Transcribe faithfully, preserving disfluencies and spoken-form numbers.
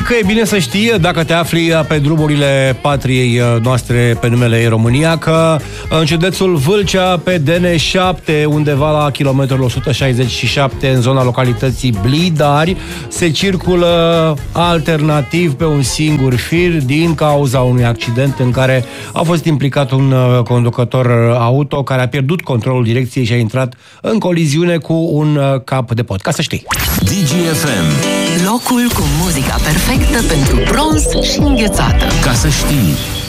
că e bine să știi, dacă te afli pe drumurile patriei noastre pe numele ei România, că în județul Vâlcea, pe D N șapte, undeva la kilometrul o sută șaizeci și șapte, în zona localității Blidari, se circulă alternativ pe un singur fir din cauza unui accident în care a fost implicat un conducător auto care a pierdut controlul direcției și a intrat în coliziune cu un cap de pod. Ca să știi. D G F M. Locul cu muzica perfectă pentru bronz și înghețată. Ca să știi.